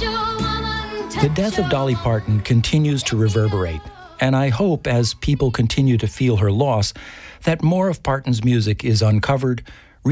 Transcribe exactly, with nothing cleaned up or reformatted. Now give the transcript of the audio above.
The death of Dolly Parton continues to reverberate, and I hope, as people continue to feel her loss, that more of Parton's music is uncovered,